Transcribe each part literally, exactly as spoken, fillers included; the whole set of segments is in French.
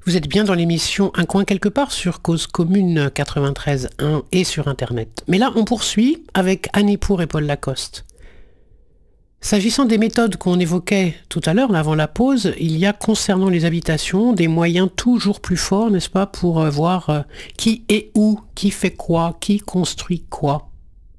Vous êtes bien dans l'émission Un coin quelque part sur Cause Commune quatre-vingt-treize un et sur Internet. Mais là, on poursuit avec Annie Pour et Paul Lacoste. S'agissant des méthodes qu'on évoquait tout à l'heure, avant la pause, il y a concernant les habitations des moyens toujours plus forts, n'est-ce pas, pour euh, voir euh, qui est où, qui fait quoi, qui construit quoi.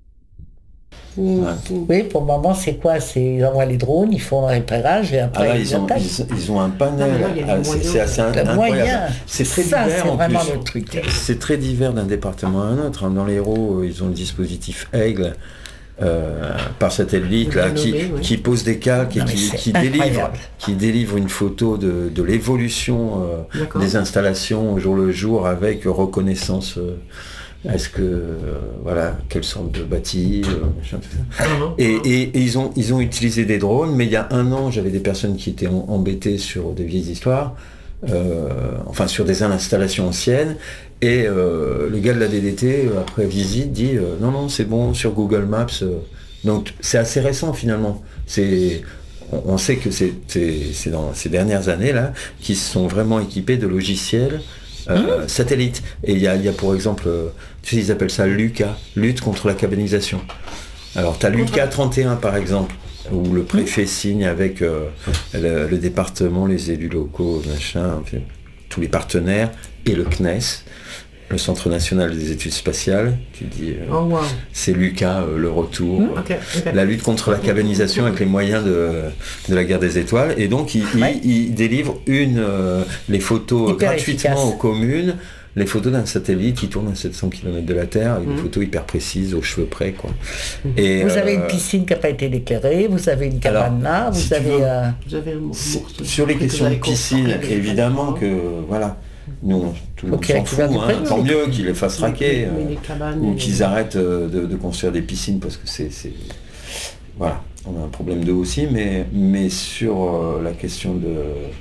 Oui, pour le moment, c'est quoi? C'est, ils envoient les drones, ils font un repérage et après ah là, ils, ils, ont, ils, ils ont un panel. Non, là, ah, c'est, c'est assez incroyable. Moyen. C'est très ça, divers c'est en vraiment plus. le truc. C'est très divers d'un département à un autre. Dans l'Hérault, ils ont le dispositif Aigle. Euh, par satellite là, qui, nommé, oui. qui pose des calques et non, qui, qui, délivre, qui délivre une photo de, de l'évolution euh, des installations au jour le jour avec reconnaissance euh, est-ce que euh, voilà quelle sorte de bâti euh, machin, tout ça. Uh-huh. et, et, et ils ont ils ont utilisé des drones, mais il y a un an j'avais des personnes qui étaient en, embêtées sur des vieilles histoires, euh, enfin sur des installations anciennes. Et euh, le gars de la D D T, euh, après visite, dit euh, non, non, c'est bon, sur Google Maps. Euh. Donc c'est assez récent finalement. C'est, on, on sait que c'est, c'est, c'est dans ces dernières années-là qu'ils se sont vraiment équipés de logiciels euh, mmh. satellites. Et il y a, y a pour exemple, euh, tu sais, ils appellent ça LUCA, lutte contre la cabanisation. Alors tu as LUCA trente et un par exemple, où le préfet signe avec euh, le, le département, les élus locaux, machin, enfin, tous les partenaires et le C N E S, le Centre national des études spatiales, tu dis, euh, oh, wow. c'est Lucas, euh, le retour, mmh, okay, okay. la lutte contre la cabanisation avec les moyens de, de la guerre des étoiles, et donc il, ouais. il, il délivre une, euh, les photos hyper gratuitement efficace. Aux communes, les photos d'un satellite qui tourne à sept cents kilomètres de la Terre, avec mmh. des photos hyper précises, aux cheveux près, quoi. Mmh. Et, vous euh, avez une piscine qui n'a pas été éclairée, vous avez une cabane alors, là, vous, si avez, veux, euh... vous avez un morceau sur les questions de piscine, évidemment que, voilà, nous, tout le monde s'en fout, hein, tant mieux qu'ils les fassent raquer, euh, ou qu'ils arrêtent euh, de, de construire des piscines, parce que c'est, c'est... Voilà, on a un problème d'eau aussi, mais, mais sur euh, la question de,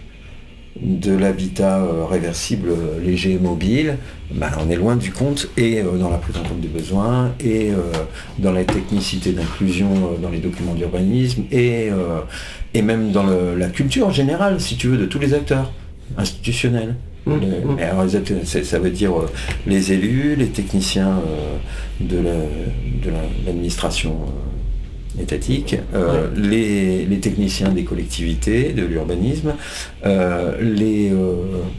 de l'habitat euh, réversible, euh, léger et mobile, bah, on est loin du compte, et euh, dans la prise en compte des besoins, et euh, dans la technicité d'inclusion euh, dans les documents d'urbanisme, et, euh, et même dans le, la culture générale, si tu veux, de tous les acteurs institutionnels. Le, mais alors, ça veut dire euh, les élus, les techniciens euh, de, la, de la, l'administration euh, étatique, euh, ouais. les, les techniciens des collectivités, de l'urbanisme, euh, les, euh,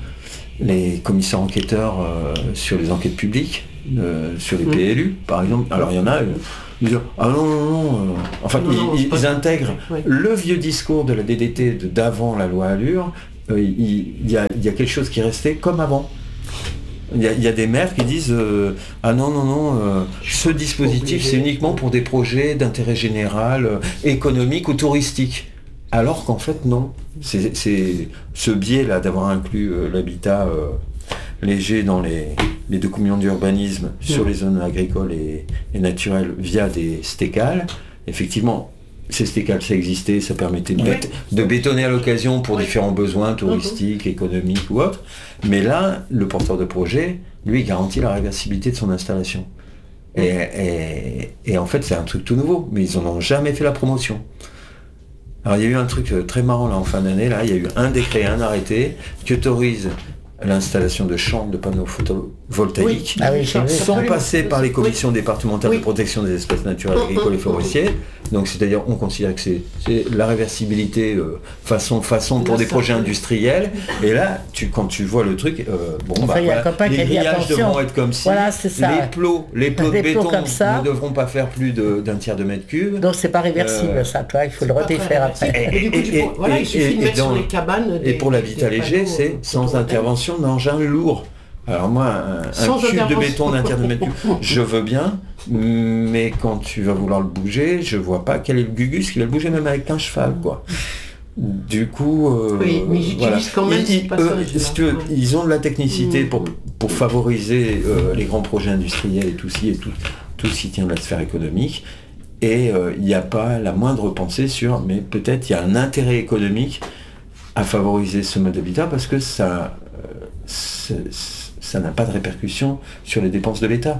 les commissaires enquêteurs euh, sur les enquêtes publiques, euh, sur les mmh. P L U par exemple. Alors il y en a, euh, ils disent ah non non non, euh, enfin non, ils, non, ils, ils intègrent ouais. le vieux discours de la D D T de, d'avant la loi Allure. Euh, il, il, y a, il y a quelque chose qui est resté comme avant. Il y a, il y a des maires qui disent euh, ah non non non euh, ce dispositif c'est uniquement pour des projets d'intérêt général, euh, économique ou touristique. Alors qu'en fait non. C'est, c'est ce biais là d'avoir inclus euh, l'habitat euh, léger dans les, les documents d'urbanisme sur les zones agricoles et, et naturelles via des stécales. Effectivement. Ces stécales, ça existait, ça permettait de, bête, de bétonner à l'occasion pour oui. différents besoins touristiques, mmh. économiques ou autres. Mais là, le porteur de projet, lui, garantit la réversibilité de son installation. Mmh. Et, et, et en fait, c'est un truc tout nouveau, mais ils n'en ont jamais fait la promotion. Alors, il y a eu un truc très marrant là en fin d'année, là, il y a eu un décret, un arrêté qui autorise l'installation de champs de panneaux photovoltaïques oui. ah oui, sans passer par les commissions oui. départementales oui. de protection des espaces naturels, agricoles et forestiers. Donc c'est-à-dire on considère que c'est, c'est la réversibilité euh, façon façon pour là, des projets fait. industriels. Et là, tu, quand tu vois le truc, euh, bon enfin, bah voilà, les grillages devront être comme ci, voilà, c'est ça. les plots, les plots de béton ne devront pas faire plus de, d'un tiers de mètre cube. Donc c'est pas réversible euh, ça, toi, il faut le redéfaire après. Et, et, et, et, voilà, il suffit de mettre sur les cabanes. Et pour l'habitat léger, c'est sans intervention d'engins lourds. Alors moi, un, un cube de béton d'un tiers de mètre cube, je veux bien, mais quand tu vas vouloir le bouger, je vois pas quel est le gugus qui va le bouger même avec un cheval, quoi. Du coup, euh, oui, mais j'utilise voilà. quand même. Ils, ils, eux, si tu veux, ils ont de la technicité pour, pour favoriser euh, les grands projets industriels et tout ci et tout, tout ce qui tient de la sphère économique. Et il euh, n'y a pas la moindre pensée sur, mais peut-être il y a un intérêt économique à favoriser ce mode d'habitat parce que ça, euh, c'est, ça n'a pas de répercussion sur les dépenses de l'État.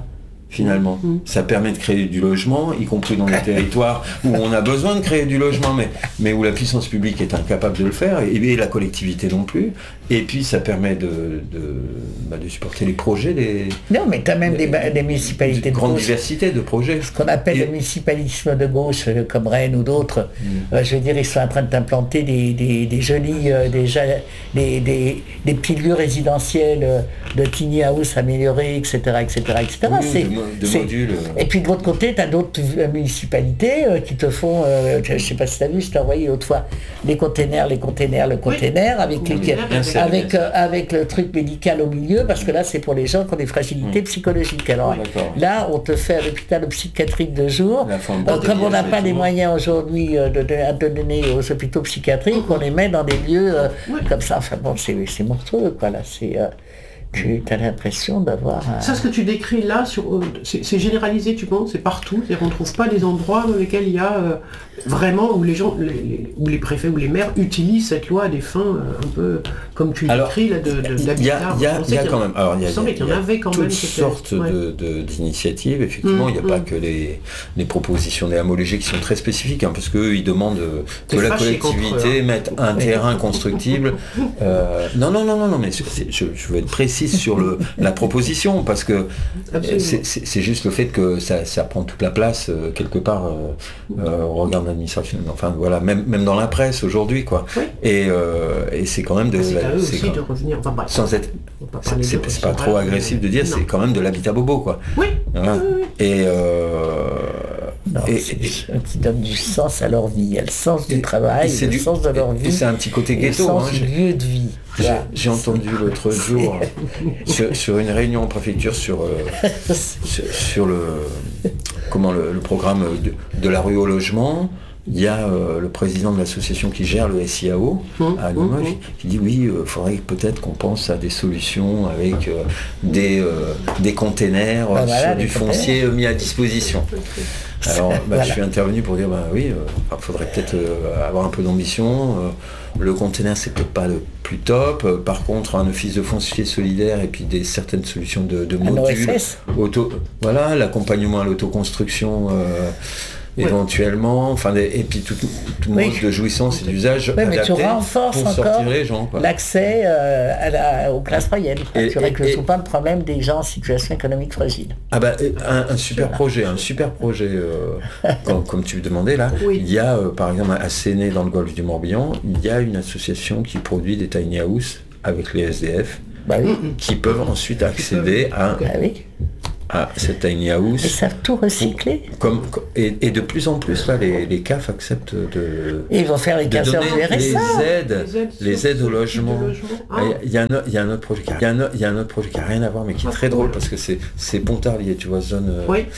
finalement. Mmh. Ça permet de créer du logement, y compris dans les territoires où on a besoin de créer du logement, mais, mais où la puissance publique est incapable de le faire, et, et la collectivité non plus. Et puis ça permet de, de, bah, de supporter les projets des... Non, mais tu as même des, des, des municipalités de grande gauche, diversité de projets. Ce qu'on appelle et... le municipalisme de gauche, comme Rennes ou d'autres. Mmh. Euh, je veux dire, ils sont en train d'implanter des, des, des jolis, euh, des, des, des, des petits lieux résidentiels de tiny house améliorés, et cetera, et cetera, et cetera. Oui, c'est, de, de modules. Et puis de l'autre côté, tu as d'autres municipalités euh, qui te font, euh, je ne sais pas si tu as vu, je t'ai envoyé l'autre fois, les containers, les containers, le container, oui. avec, oui, les, avec, euh, avec le truc médical au milieu, parce que là, c'est pour les gens qui ont des fragilités mmh. psychologiques. Alors oh, là, on te fait un hôpital psychiatrique de jour. Euh, comme on n'a pas les moyens aujourd'hui euh, de, de, de donner aux hôpitaux psychiatriques, on les met dans des lieux euh, oui. comme ça. Enfin bon, c'est, c'est monstrueux, quoi, là. C'est... Euh, tu as l'impression d'avoir... Un... Ça, ce que tu décris là, sur, euh, c'est, c'est généralisé, tu penses, c'est partout. C'est-à-dire qu'on ne trouve pas des endroits dans lesquels il y a euh, vraiment, où les gens, les, les, où les préfets ou les maires utilisent cette loi à des fins euh, un peu, comme tu décris, là, de, de, d'habitat. Il y a, y a, y a quand même... Alors, il y a, il semblait qu'il y en avait quand toutes même. Toutes sortes ouais. de, de, d'initiatives, effectivement. Mmh, il n'y a mmh. pas que les, les propositions des M O L G qui sont très spécifiques, hein, parce qu'eux, ils demandent que la collectivité mette un terrain constructible. Euh, non, non, non, non, non, mais c'est, je, je veux être précis sur le, la proposition, parce que c'est, c'est, c'est juste le fait que ça, ça prend toute la place euh, quelque part euh, euh, au regard de l'administration, enfin voilà, même, même dans la presse aujourd'hui, quoi. Oui. Et, euh, et c'est quand même de, c'est la, aussi quand, de revenir, enfin, bah, sans être, c'est, c'est, c'est pas trop agressif de dire, non. C'est quand même de l'habitat bobo, quoi. Oui. Voilà. Oui, oui. Et euh, Non, et, c'est des gens qui donnent du sens à leur vie. Il y a le sens du travail, le du, sens de leur vie. Et c'est un petit côté ghetto. Le sens hein, du lieu de vie. J'ai, j'ai entendu l'autre jour sur, sur une réunion en préfecture sur, euh, sur, sur le, comment le, le programme de, de la rue au logement. Il y a euh, le président de l'association qui gère le S I A O mmh, à Limoges mmh, qui dit oui, il euh, faudrait peut-être qu'on pense à des solutions avec euh, des, euh, des containers bah, voilà, sur du foncier mis à disposition. Alors bah, voilà. Je suis intervenu pour dire bah oui, il euh, faudrait peut-être euh, avoir un peu d'ambition. Euh, le container c'est peut-être pas le plus top. Euh, par contre, un office de foncier solidaire et puis des certaines solutions de, de modules, auto, voilà, l'accompagnement à l'autoconstruction. Euh, éventuellement, enfin, des, et puis tout, tout oui. mode de jouissance et d'usage oui, adapté mais tu renforces pour sortir les gens. Quoi. L'accès euh, à la, aux classes moyennes. Et, tu règles pas le problème des gens en situation économique fragile. Ah bah, un, un super projet, un super projet, euh, comme, comme tu me demandais là. Oui. Il y a, euh, par exemple, à Séné, dans le golfe du Morbihan, il y a une association qui produit des tiny house avec les S D F, bah oui. qui peuvent ensuite accéder à... Bah oui. à cette tiny house. Ils savent tout recycler. Comme, et, et de plus en plus, là, les, les C A F acceptent de... Et ils vont faire les quinze heures du R S A. Les aides, les aides, les aides au logement. Ah. Il, y a un, il y a un autre projet qui a, il y a un, il y a un autre projet qui a rien à voir, mais qui est très drôle, parce que c'est, c'est Pontarlier, tu vois, zone... Oui.